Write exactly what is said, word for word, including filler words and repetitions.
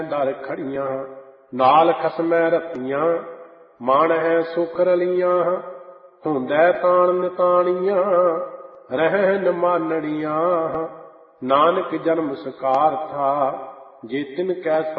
ਦਰ ਖੜੀਆਂ, ਨਾਲ ਖਸਮੈ ਰਤੀਆਂ, ਮਨ ਹੈ ਸੁਖ ਰਲੀਆਂ, ਹੁੰਦੈ ਤਾਣ ਨਿਤਾਣੀਆਂ, ਰਹਿਨ ਮਾਨੜੀਆਂ। ਨਾਨਕ ਜਨਮ ਸਕਾਰ ਥਾ, ਜੇ ਤਿਨ ਕੈ